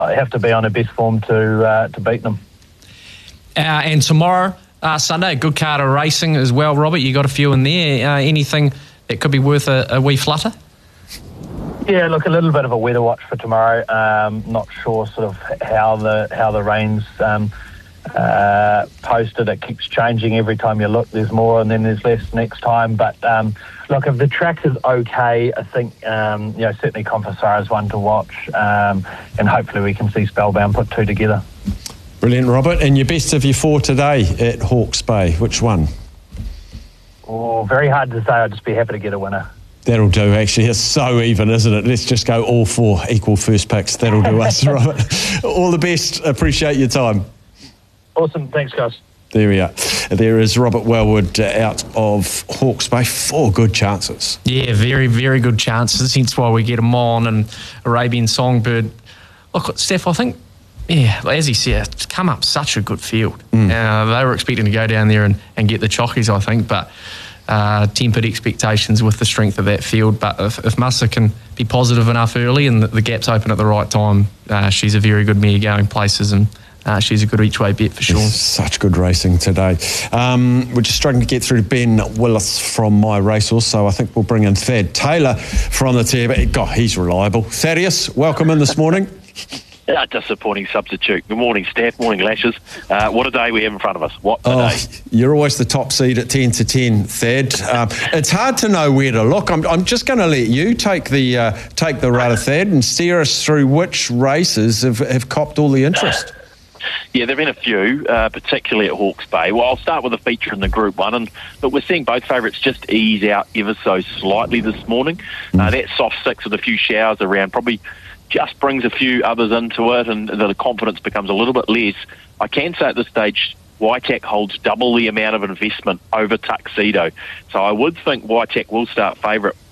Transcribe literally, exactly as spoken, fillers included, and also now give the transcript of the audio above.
have to be on their best form to uh, to beat them. Uh, and tomorrow, uh, Sunday, a good card of racing as well, Robert. You got a few in there. Uh, anything that could be worth a, a wee flutter? Yeah, look, a little bit of a weather watch for tomorrow. Um, not sure sort of how the how the rain's um, uh, posted. It keeps changing every time you look. There's more and then there's less next time. But um, look, if the track is okay, I think um, you know certainly Confessar is one to watch, um, and hopefully we can see Spellbound put two together. Brilliant, Robert. And your best of your four today at Hawke's Bay, which one? Oh, very hard to say. I'd just be happy to get a winner. That'll do, actually. It's so even, isn't it? Let's just go all four equal first picks. That'll do us, Robert. All the best. Appreciate your time. Awesome. Thanks, guys. There we are. There is Robert Wellwood uh, out of Hawke's Bay. Four good chances. Yeah, very, very good chances. Hence why we get them on. And Arabian Songbird. Look, Steph, I think, yeah, as he said, it's come up such a good field. Mm. Uh, they were expecting to go down there and, and get the chockies, I think, but... Uh, tempered expectations with the strength of that field, but if, if Musa can be positive enough early and the, the gaps open at the right time, uh, she's a very good mare going places, and uh, she's a good each way bet for sure. It's such good racing today. Um, we're just struggling to get through to Ben Willis from My Racehorse, so I think we'll bring in Thad Taylor from the T V. God, he's reliable. Thaddeus, welcome in this morning. Uh, disappointing substitute. Good morning, Steph. Morning, Lashes. Uh, what a day we have in front of us. What a oh, day. You're always the top seed at ten to ten, Thad. Um, it's hard to know where to look. I'm, I'm just going to let you take the uh, take the rudder, Thad, and steer us through which races have, have copped all the interest. Yeah, there have been a few, uh, particularly at Hawke's Bay. Well, I'll start with a feature in the Group one, and but we're seeing both favourites just ease out ever so slightly this morning. Mm. Uh, that soft six with a few showers around probably just brings a few others into it, and the confidence becomes a little bit less. I can say at this stage, Waitak holds double the amount of investment over Tuxedo. So I would think Waitak will start favourite